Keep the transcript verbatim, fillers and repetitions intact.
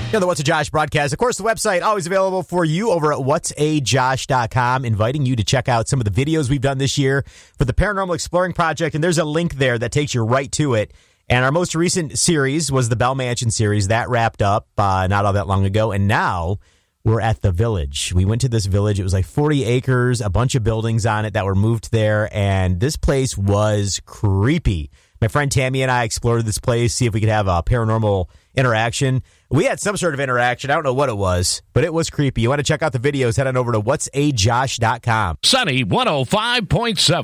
You know, the What's a Josh broadcast. Of course, the website always available for you over at whats a josh dot com, inviting you to check out some of the videos we've done this year for the Paranormal Exploring Project. And there's a link there that takes you right to it. And our most recent series was the Bell Mansion series. That wrapped up uh, not all that long ago. And now we're at the Village. We went to this village. It was like forty acres, a bunch of buildings on it that were moved there. And this place was creepy. My friend Tammy and I explored this place, see if we could have a paranormal interaction. We had some sort of interaction. I don't know what it was, but it was creepy. You want to check out the videos, head on over to whats a josh dot com. Sunny one oh five point seven.